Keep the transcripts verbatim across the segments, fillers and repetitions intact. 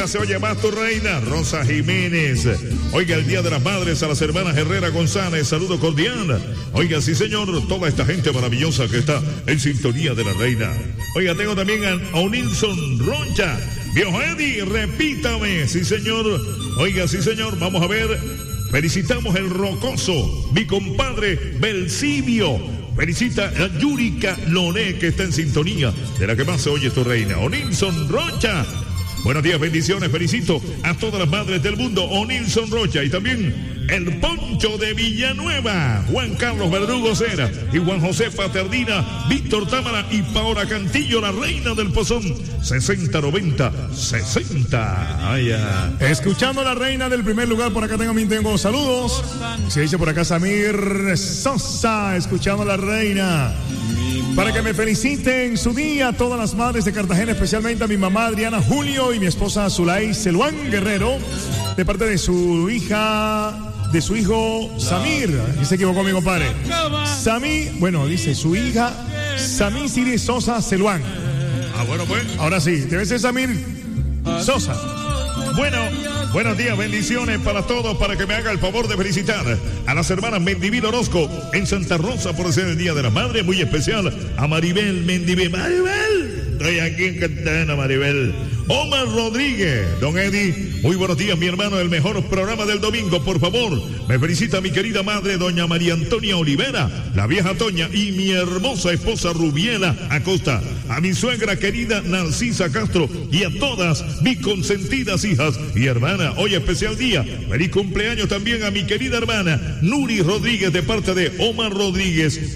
Se oye más tu reina, Rosa Jiménez. Oiga, el Día de las Madres a las hermanas Herrera González, saludo cordial. Oiga, sí señor, toda esta gente maravillosa que está en sintonía de la reina. Oiga, tengo también a Onilson Roncha. Viejo Eddie, repítame, sí señor. Oiga, sí señor, vamos a ver. Felicitamos el rocoso, mi compadre Belcibio. Felicita a Yurika Loné, que está en sintonía de la que más se oye tu reina. Onilson Rocha. Buenos días, bendiciones, felicito a todas las madres del mundo, Onilson Rocha, y también el Poncho de Villanueva, Juan Carlos Verdugo Cera y Juan José Paternina, Víctor Támara y Paola Cantillo, la reina del Pozón, sesenta noventa sesenta. Ay, ya. Escuchando la reina del primer lugar, por acá también tengo saludos. Se dice por acá Samir Sosa, escuchando la reina. Para que me feliciten su día todas las madres de Cartagena, especialmente a mi mamá Adriana Julio y mi esposa Zulay Celuán Guerrero, de parte de su hija, de su hijo Samir. Aquí se equivocó mi compadre. Samí, bueno, dice su hija Samí Siri Sosa Celuán. Ah, bueno, pues. Ahora sí, debe ser Samir Sosa. Bueno, buenos días, bendiciones para todos, para que me haga el favor de felicitar a las hermanas Mendivil Orozco en Santa Rosa por ser el Día de la Madre, muy especial a Maribel Mendivil. Maribel, estoy aquí en Cartagena, Maribel. Omar Rodríguez, don Eddie, muy buenos días, mi hermano, el mejor programa del domingo, por favor, me felicita mi querida madre, doña María Antonia Olivera, la vieja Toña, y mi hermosa esposa Rubiela Acosta, a mi suegra querida Narcisa Castro, y a todas mis consentidas hijas y hermana, hoy especial día, feliz cumpleaños también a mi querida hermana Nuri Rodríguez, de parte de Omar Rodríguez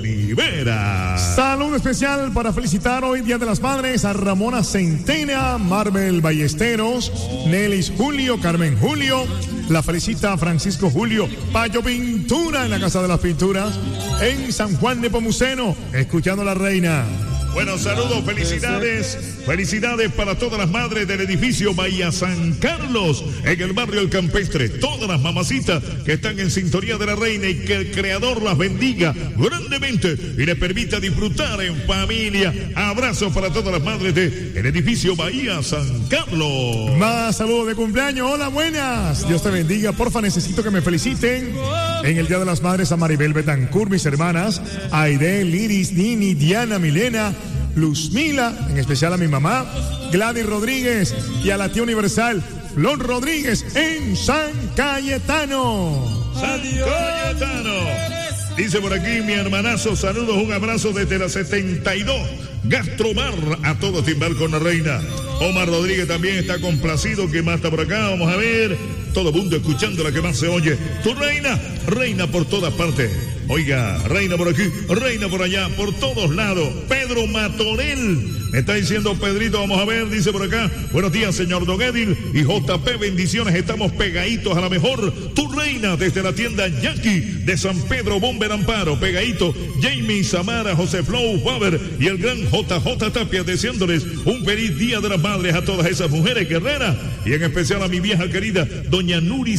Olivera. Saludo especial para felicitar hoy Día de las Madres a Ramona Centena, Marvel Ballesteros, Nelis Julio, Carmen Julio, la felicita Francisco Julio Payo Pintura en la Casa de las Pinturas en San Juan de Pomuceno, escuchando la reina. Bueno, saludos, felicidades, felicidades para todas las madres del edificio Bahía San Carlos, en el barrio El Campestre, todas las mamacitas que están en sintonía de la reina, y que el Creador las bendiga grandemente y les permita disfrutar en familia. Abrazos para todas las madres del edificio Bahía San Carlos. Más saludos de cumpleaños, hola, buenas, Dios te bendiga, porfa, necesito que me feliciten en el Día de las Madres a Maribel Betancourt, mis hermanas, Aide, Liris, Nini, Diana, Milena, Luzmila, en especial a mi mamá, Gladys Rodríguez, y a la tía universal, Flor Rodríguez, en San Cayetano. San Cayetano. Dice por aquí mi hermanazo, saludos, un abrazo desde la setenta y dos, Gastromar, a todo timbal con la reina. Omar Rodríguez también está complacido, que más está por acá, vamos a ver, todo el mundo escuchando la que más se oye. Tu reina, reina por todas partes. Oiga, reina por aquí, reina por allá, por todos lados. Pedro Matorel, me está diciendo Pedrito, vamos a ver, dice por acá. Buenos días, señor Don Edil y J P, bendiciones, estamos pegaditos a la mejor. Tu reina, desde la tienda Yankee de San Pedro Bomber Amparo, pegadito. Jamie Samara, José Flow Faber y el gran J J Tapia, deseándoles un feliz Día de las Madres a todas esas mujeres guerreras, y en especial a mi vieja querida, doña Nuri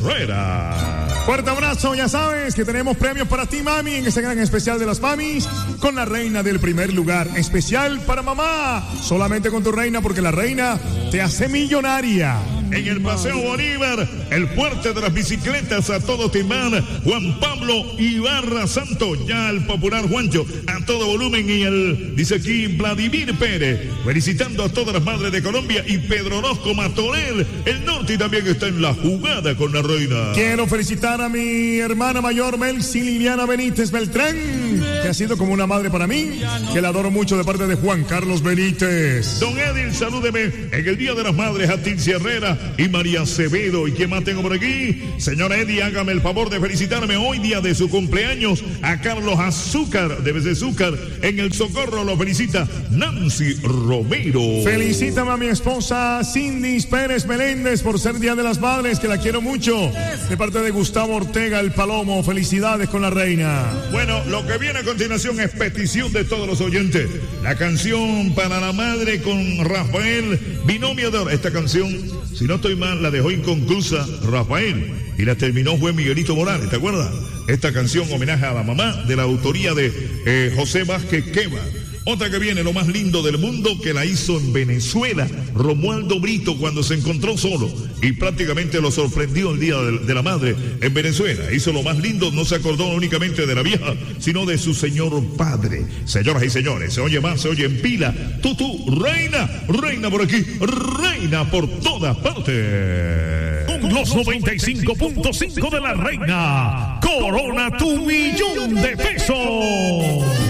Cerrera. Fuerte abrazo, ya sabes que tenemos premios para ti, mami, en este gran especial de las mamis, con la reina del primer lugar, especial para mamá, solamente con tu reina, porque la reina te hace millonaria. En el Paseo Bolívar, el fuerte de las bicicletas, a todo timán, Juan Pablo Ibarra Santo, ya el popular Juancho, a todo volumen, y el, dice aquí, Vladimir Pérez, felicitando a todas las madres de Colombia, y Pedro Orozco Matorel, el norte, y también está en la jugada con la reina. Quiero felicitar a mi hermana mayor, Melcy Liliana Benítez Beltrán, que ha sido como una madre para mí, que la adoro mucho, de parte de Juan Carlos Benítez. Don Edil, salúdeme en el Día de las Madres a Tilcia Herrera y María Acevedo. ¿Y quién más tengo por aquí? Señora Eddie, hágame el favor de felicitarme hoy, día de su cumpleaños, a Carlos Azúcar, de Bezúcar, en el Socorro. Lo felicita Nancy Romero. Felicítame a mi esposa Cindy Pérez Meléndez por ser Día de las Madres, que la quiero mucho, de parte de Gustavo Ortega el Palomo. Felicidades con la reina. Bueno, lo que viene a continuación es petición de todos los oyentes. La canción para la madre con Rafael, Binomio de Oro. Esta canción, si no estoy mal, la dejó inconclusa Rafael y la terminó fue Miguelito Morales, ¿te acuerdas? Esta canción, homenaje a la mamá, de la autoría de eh, José Vázquez Queva. Otra que viene, lo más lindo del mundo, que la hizo en Venezuela, Romualdo Brito, cuando se encontró solo y prácticamente lo sorprendió el Día de, de la Madre en Venezuela. Hizo lo más lindo, no se acordó únicamente de la vieja, sino de su señor padre. Señoras y señores, se oye más, se oye en pila. Tú, tú, reina, reina por aquí, reina por todas partes. Con los noventa y cinco punto cinco de la reina, corona tu millón de pesos.